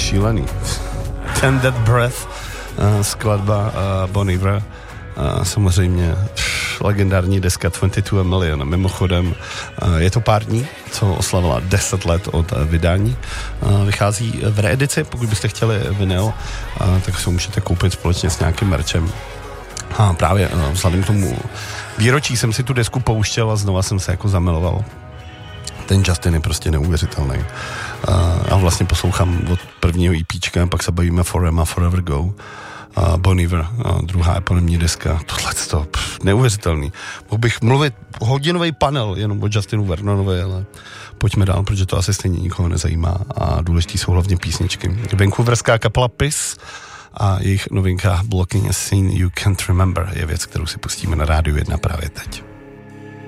šílený. Ten Dead Breath, skladba Bon Iver, samozřejmě legendární deska 22 Million. Mimochodem, je to pár dní, co oslavila 10 let od vydání. Vychází v reedici, pokud byste chtěli vinyl, tak si můžete koupit společně s nějakým merčem. A právě vzhledem k tomu výročí jsem si tu desku pouštěl a znova jsem se jako zamiloval. Ten Justin je prostě neuvěřitelný. A vlastně poslouchám od prvního EPčka, pak se bavíme Forever, Forever Go. Bon Iver, druhá eponymní deska. Tohle je to neuvěřitelný. Mohl bych mluvit hodinový panel jenom o Justinu Vernonovi, ale pojďme dál, protože to asi stejně nikoho nezajímá a důležitý jsou hlavně písničky. Vancouverská kapela PIS a jejich novinka Blocking a Scene You Can't Remember je věc, kterou si pustíme na Rádiu 1 právě teď.